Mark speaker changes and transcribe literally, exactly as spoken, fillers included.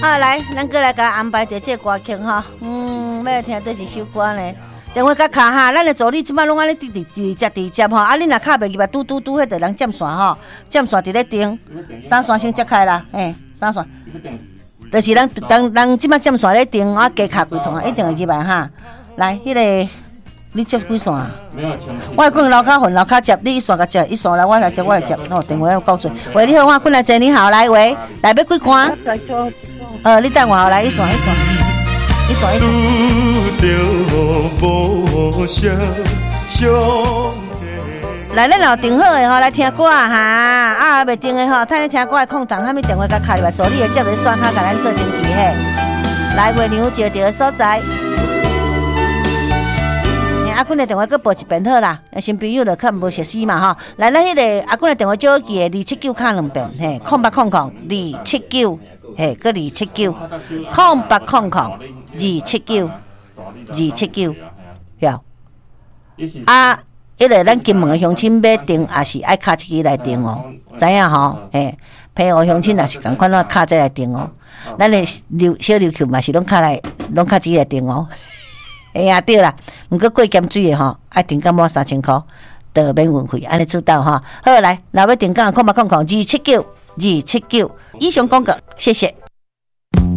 Speaker 1: 好，来，咱过来甲安排着这歌曲哈。嗯，要来听倒一首歌呢？电话甲卡哈，咱的助理即摆拢安尼直直直接直接吼，啊，你若卡袂入来，嘟嘟嘟，迄个人占线吼，占线伫咧顶，三线先接开啦，诶，三线，就是人人人即摆占线咧顶，啊，加卡几通啊，一定会入来哈。来，迄个你接几线啊？我讲楼骹混楼骹接，你一线甲接，一线来我来接，我来接。哦，电话要够准。喂，你好，我过来坐，你好，来喂，来要几关？呃，你等我来一线一线。一线一线。来，咱若订好的吼，来听歌啊哈！啊，未订的吼，趁你听歌的空档，喊咪电话甲开入来，助理的接袂刷卡，甲咱做登记嘿。来，月娘招着的所在。阿君的电话，佮报一遍好啦。新朋友就较无熟悉嘛吼。来，咱迄个阿君的电话少记的，二七九卡两遍，嘿，空八空空，二七九。嘿，个二七九，空八空空，二七九，二七九，晓。啊，迄个咱金门的乡亲要订，也是爱卡一支来订哦，知影吼？嘿，澎湖乡亲也是共款啊，卡这来订哦。咱的琉小琉球嘛是拢卡来，拢卡支来订哦。哎呀，对啦，毋过过咸水的吼，爱订到满三千块，就免运费，安尼知道哈。好来，若要订购空八空空，二七九。二七九，以上广告，谢谢。